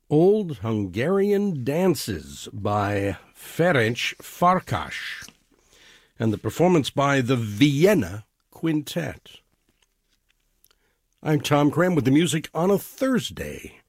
Old Hungarian Dances by Ferenc Farkas, and the performance by the Vienna Quintet. I'm Tom Cram with the music on a Thursday.